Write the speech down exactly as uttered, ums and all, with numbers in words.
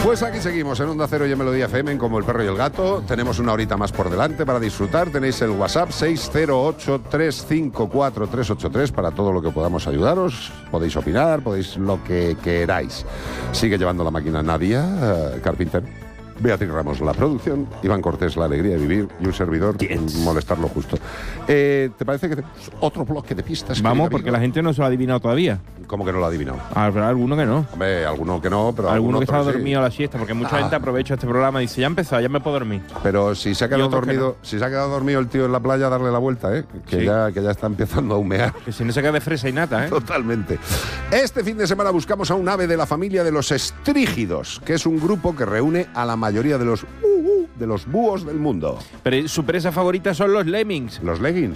Pues aquí seguimos en Onda Cero y en Melodía F M, en Como el Perro y el Gato. Tenemos una horita más por delante para disfrutar. Tenéis el WhatsApp seis cero ocho, tres cinco cuatro, tres ocho tres para todo lo que podamos ayudaros. Podéis opinar, podéis lo que queráis. Sigue llevando la máquina Nadia uh, Carpinter, Beatriz Ramos la producción, Iván Cortés la alegría de vivir y un servidor Yes. molestarlo justo. Eh, ¿Te parece que tenemos otro bloque de pistas? Vamos, querido porque amigo? la gente no se lo ha adivinado todavía. ¿Cómo que no lo ha adivinado? Habrá alguno que no. Hombre, alguno que no, pero Alguno que otro estaba sí. dormido a la siesta, porque mucha Ah. gente aprovecha este programa y dice, ya empezó, ya me puedo dormir. Pero si se ha quedado otros que dormido, si se ha quedado dormido el tío en la playa, darle la vuelta, ¿eh? Que Sí. ya que ya está empezando a humear. Que si no se queda de fresa y nata, ¿eh? Totalmente. Este fin de semana buscamos a un ave de la familia de los estrígidos, que es un grupo que reúne a la mayoría de los uh, uh, de los búhos del mundo. Pero su presa favorita son los lemmings. Los leggings.